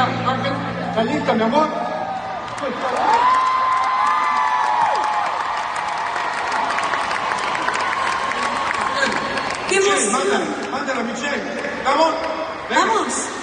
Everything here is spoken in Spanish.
Ángel, ¿estás lista, mi amor? ¡Qué emoción! Mándala, Michelle. ¿Vamos? ¡Vamos!